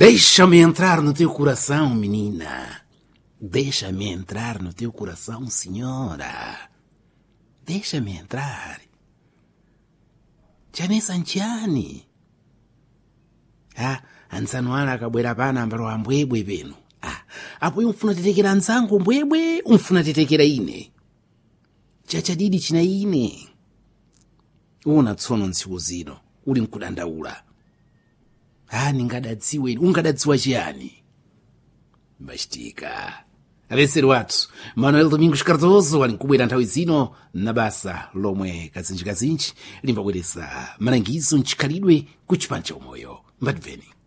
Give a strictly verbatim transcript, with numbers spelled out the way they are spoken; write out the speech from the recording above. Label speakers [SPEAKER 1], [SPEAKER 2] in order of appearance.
[SPEAKER 1] Deixa-me entrar no teu coração, menina. Deixa-me entrar no teu coração, senhora. Deixa-me entrar. Chane sanchani. Ah, ansanwana akabwera pana ambalo ambwebwe penu. Ah, apo umfuna tetekera anzangu mbwebwe, umfuna tetekera ine. Chachadidi china ine. Una tsono ntsiku zino, uli nkudandaula. Ah, ningadadziwe, ungadadziwa chiyani? Bastika. Avesero watu, Manuel Domingos Cardoso wali nkubwera nthawi zino na basa lomwe kazinji-kazinji limbabweresa malangizo mchikhalidwe ku chipani cha umoyo. Mbadiveni.